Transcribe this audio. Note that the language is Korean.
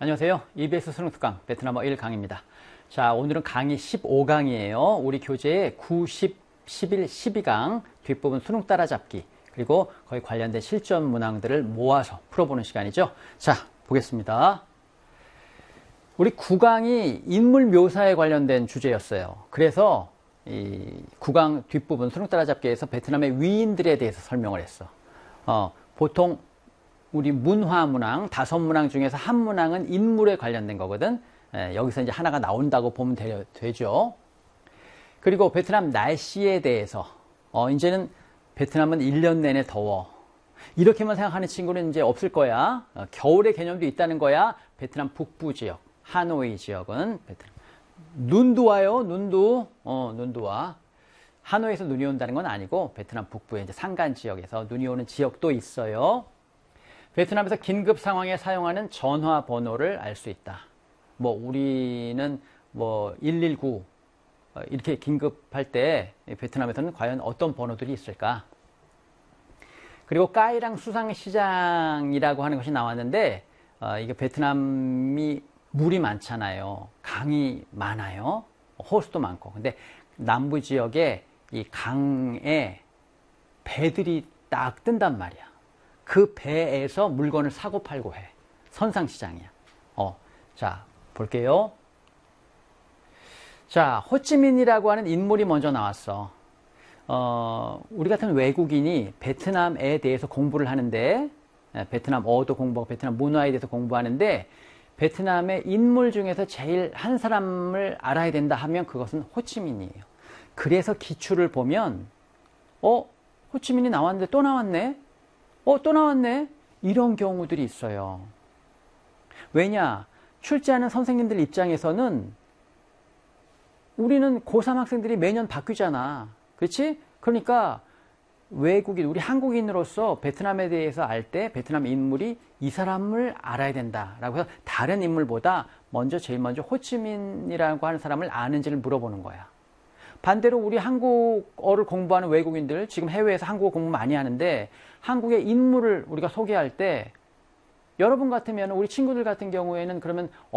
안녕하세요. EBS 수능 특강 베트남어 1강입니다. 자, 오늘은 강의 15강이에요. 우리 교재의 9, 10, 11, 12강 뒷부분 수능 따라잡기 그리고 거기 관련된 실전 문항들을 모아서 풀어보는 시간이죠. 자, 보겠습니다. 우리 9강이 인물 묘사에 관련된 주제였어요. 그래서 이 9강 뒷부분 수능 따라잡기에서 베트남의 위인들에 대해서 설명을 했어. 보통 우리 문화 문항, 5문항 중에서 한 문항은 인물에 관련된 거거든. 여기서 이제 하나가 나온다고 보면 되죠. 그리고 베트남 날씨에 대해서, 이제는 베트남은 1년 내내 더워. 이렇게만 생각하는 친구는 이제 없을 거야. 겨울의 개념도 있다는 거야. 베트남 북부 지역, 하노이 지역은 베트남. 눈도 와요, 눈도. 눈도 와. 하노이에서 눈이 온다는 건 아니고, 베트남 북부의 이제 산간 지역에서 눈이 오는 지역도 있어요. 베트남에서 긴급 상황에 사용하는 전화번호를 알 수 있다. 뭐 우리는 뭐 119 이렇게 긴급할 때 베트남에서는 과연 어떤 번호들이 있을까? 그리고 까이랑 수상시장이라고 하는 것이 나왔는데 이게 베트남이 물이 많잖아요. 강이 많아요. 호수도 많고. 근데 남부 지역에 이 강에 배들이 딱 뜬단 말이야. 그 배에서 물건을 사고 팔고 해. 선상시장이야. 자, 볼게요. 자, 호치민이라고 하는 인물이 먼저 나왔어. 우리 같은 외국인이 베트남에 대해서 공부를 하는데, 베트남어도 공부하고 베트남 문화에 대해서 공부하는데, 베트남의 인물 중에서 제일 한 사람을 알아야 된다 하면 그것은 호치민이에요. 그래서 기출을 보면, 호치민이 나왔는데 또 나왔네? 또 나왔네? 이런 경우들이 있어요. 왜냐? 출제하는 선생님들 입장에서는 우리는 고3 학생들이 매년 바뀌잖아. 그렇지? 그러니까 외국인, 우리 한국인으로서 베트남에 대해서 알 때 베트남 인물이 이 사람을 알아야 된다라고 해서 다른 인물보다 제일 먼저 호치민이라고 하는 사람을 아는지를 물어보는 거야. 반대로 우리 한국어를 공부하는 외국인들, 지금 해외에서 한국어 공부 많이 하는데 한국의 인물을 우리가 소개할 때 여러분 같으면 우리 친구들 같은 경우에는 그러면